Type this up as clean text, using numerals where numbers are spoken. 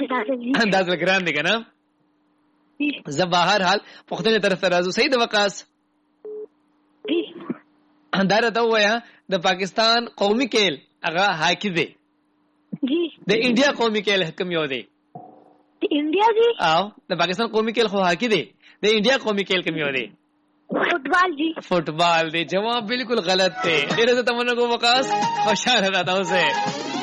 انداز ګران دی کنه زه بهر حال پښتنه طرف ته راځو. صحیح د وقاص دا راته وایا د پاکستان قومي کېل هغه هاکی دی جی د انډیا قومي کېل حکم یو دی د انډیا جی او د پاکستان قومي کېل خو هاکی دی د انډیا قومي کېل کوم یو دی فٹبال جی فٹبال دی. جواب بالکل غلط دی. ډیره ته مننه کوم وقاص خوشاله راته اوسه.